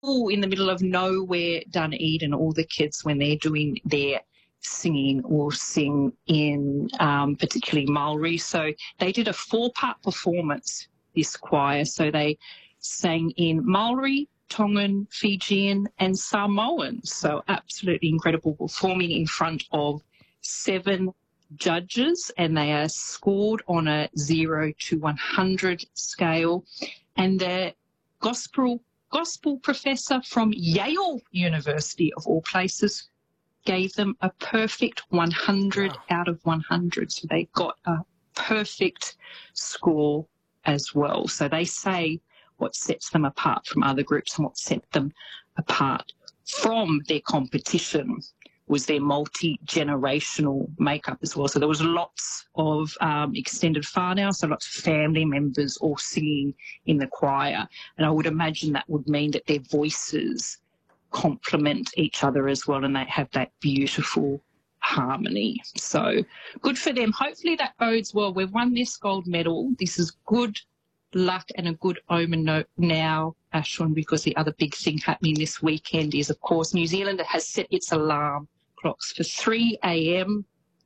in the middle of nowhere, Dunedin, all the kids, when they're doing their singing, will sing in particularly Maori. So they did a 4-part performance, this choir. So they sang in Maori, Tongan, Fijian and Samoan. So absolutely incredible, performing in front of 7 judges, and they are scored on a 0 to 100 scale. And the gospel professor from Yale University, of all places, gave them a perfect 100 out of 100. So they got a perfect score as well. So they say what sets them apart from other groups and what set them apart from their competition was their multi-generational makeup as well. So there was lots of extended whānau, so lots of family members all singing in the choir. And I would imagine that would mean that their voices complement each other as well, and they have that beautiful harmony. So good for them. Hopefully that bodes well. We've won this gold medal. This is good luck and a good omen now, Ashwin, because the other big thing happening this weekend is, of course, New Zealand has set its alarm clocks for 3 a.m.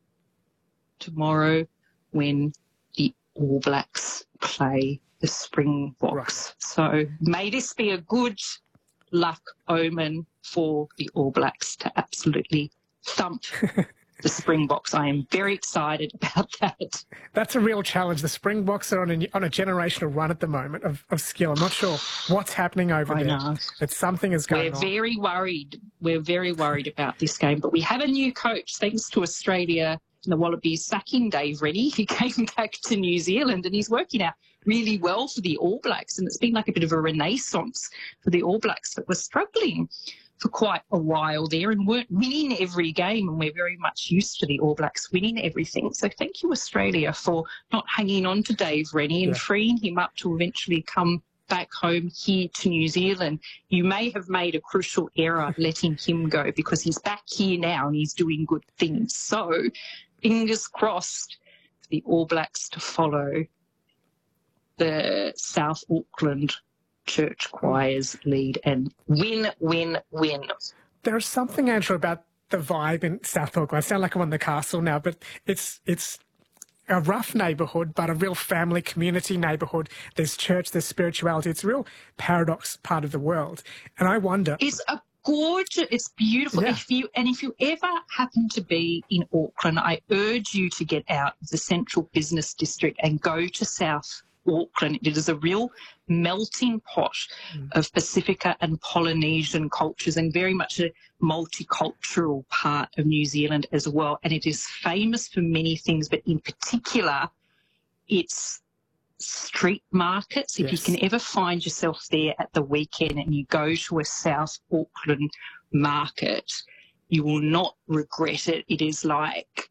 tomorrow when the All Blacks play the Springboks. Right. So may this be a good luck omen for the All Blacks to absolutely thump the Springboks. I am very excited about that. That's a real challenge. The Springboks are on a generational run at the moment of skill. I'm not sure what's happening over there. I know. But something is going on. We're very worried. We're very worried about this game. But we have a new coach, thanks to Australia and the Wallabies sacking Dave Rennie. He came back to New Zealand and he's working out really well for the All Blacks. And it's been like a bit of a renaissance for the All Blacks that were struggling for quite a while there and weren't winning every game, and we're very much used to the All Blacks winning everything. So thank you, Australia, for not hanging on to Dave Rennie and freeing him up to eventually come back home here to New Zealand. You may have made a crucial error letting him go, because he's back here now and he's doing good things. So fingers crossed for the All Blacks to follow the South Auckland Church Choir's lead and win. There's something, Andrew, about the vibe in South Auckland. I sound like I'm on the castle now, but it's a rough neighbourhood, but a real family community neighbourhood. There's church, there's spirituality. It's a real paradox part of the world. And I wonder... It's beautiful. Yeah. If you ever happen to be in Auckland, I urge you to get out of the central business district and go to South Auckland. It is a real melting pot of Pacifica and Polynesian cultures, and very much a multicultural part of New Zealand as well. And it is famous for many things, but in particular, its street markets. If you can ever find yourself there at the weekend and you go to a South Auckland market, you will not regret it. It is like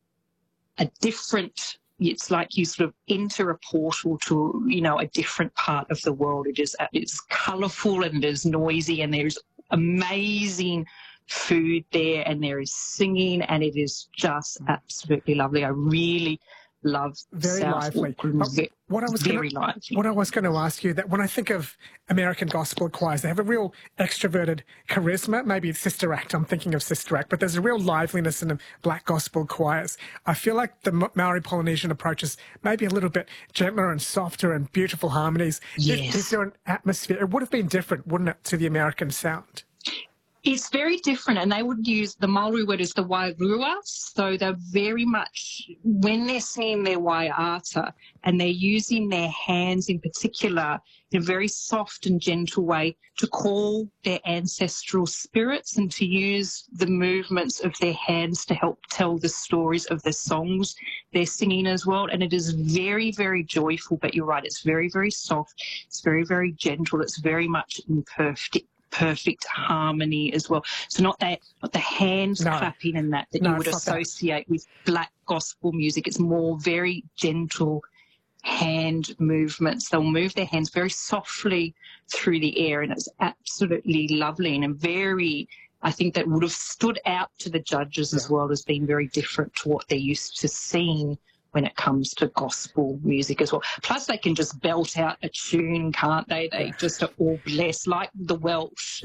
it's like you sort of enter a portal to, a different part of the world. It's colourful and it is noisy, and there's amazing food there, and there is singing, and it is just absolutely lovely. I really love South Auckland. What I was going to ask you, that when I think of American gospel choirs, they have a real extroverted charisma. Maybe it's Sister Act. I'm thinking of Sister Act, but there's a real liveliness in the black gospel choirs. I feel like the Maori Polynesian approach is maybe a little bit gentler and softer and beautiful harmonies. Yes. Is there an atmosphere? It would have been different, wouldn't it, to the American sound? It's very different, and they would use the Maori word is the wairua, so they're very much, when they're singing their waiata, and they're using their hands in particular in a very soft and gentle way to call their ancestral spirits and to use the movements of their hands to help tell the stories of the songs they're singing as well. And it is very, very joyful, but you're right, it's very, very soft, it's very, very gentle, it's very much in perfect harmony as well. So not the hands clapping and that you would associate with black gospel music. It's more very gentle hand movements. They'll move their hands very softly through the air, and it's absolutely lovely and I think that would have stood out to the judges as well as being very different to what they're used to seeing when it comes to gospel music as well. Plus, they can just belt out a tune, can't they? They just are all blessed, like the Welsh.